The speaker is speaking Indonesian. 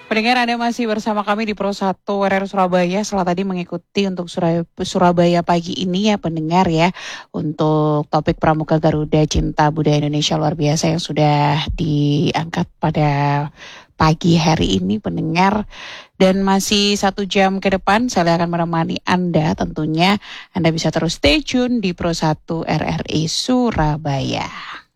Pendengar, Anda masih bersama kami di Pro 1 RR Surabaya. Setelah tadi mengikuti untuk Surabaya pagi ini ya pendengar ya. Untuk topik Pramuka Garuda Cinta Budaya Indonesia luar biasa yang sudah diangkat pada pagi hari ini pendengar. Dan masih 1 jam ke depan saya akan menemani Anda tentunya. Anda bisa terus stay tune di Pro 1 RRI Surabaya.